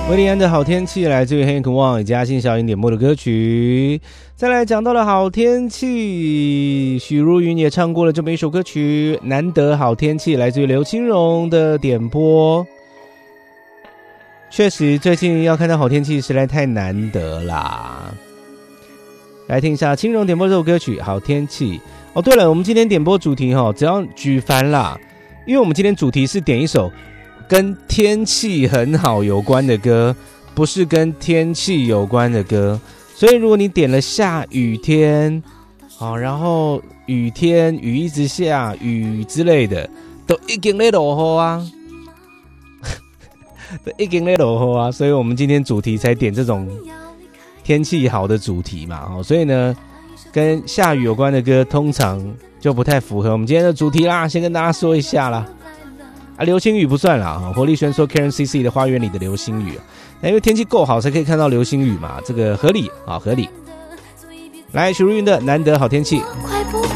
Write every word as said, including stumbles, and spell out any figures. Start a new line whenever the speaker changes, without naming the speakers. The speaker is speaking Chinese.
维利安的好天气来自于 Hank Wong 以及阿信小英点播的歌曲。再来讲到了好天气，许茹芸也唱过了这么一首歌曲，难得好天气，来自于刘青蓉的点播。确实最近要看到好天气实在太难得啦。来听一下青蓉点播这首歌曲好天气。哦对了，我们今天点播主题只要举凡啦，因为我们今天主题是点一首跟天气很好有关的歌，不是跟天气有关的歌，所以如果你点了下雨天，好，然后雨天雨一直下雨之类的，都已经在落雨啊，都已经在落雨啊，所以我们今天主题才点这种天气好的主题嘛，所以呢，跟下雨有关的歌通常就不太符合我们今天的主题啦，先跟大家说一下啦。啊，流星雨不算啦，活力轩说 Karen C C 的花园里的流星雨，因为天气够好才可以看到流星雨嘛，这个合理啊，合理。来，许茹芸的难得好天气。